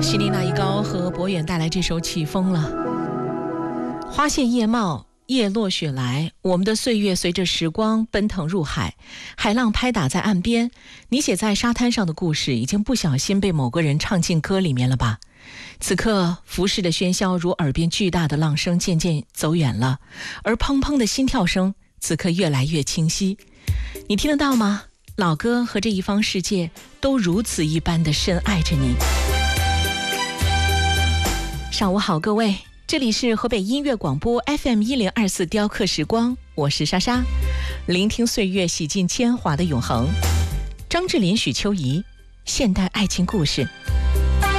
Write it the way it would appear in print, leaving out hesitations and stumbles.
希林娜一高和博远带来这首起风了。花谢叶茂，叶落雪来，我们的岁月随着时光奔腾入海，海浪拍打在岸边，你写在沙滩上的故事已经不小心被某个人唱进歌里面了吧。此刻浮世的喧嚣如耳边巨大的浪声渐渐走远了，而砰砰的心跳声此刻越来越清晰。你听得到吗？老歌和这一方世界都如此一般的深爱着你。上午好各位，这里是河北音乐广播 FM1024 雕刻时光，我是莎莎，聆听岁月洗尽铅华的永恒。张智霖、许秋怡，现代爱情故事。